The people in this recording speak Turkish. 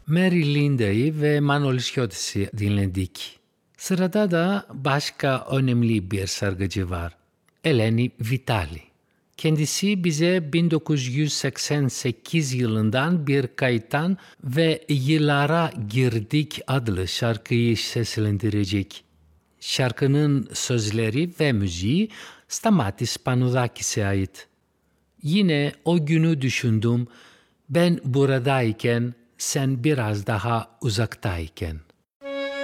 Mary Linda'yı ve Manol Şiotis'i dinledik. Sırada da başka önemli bir şarkıcı var. Eleni Vitali. Kendisi bize 1988 yılından bir kayıttan ve Yıllara Girdik adlı şarkıyı seslendirecek. Şarkının sözleri ve müziği Stamatis Panoudakis'e ait. Yine o günü düşündüm, ben buradayken, sen biraz daha uzaktayken.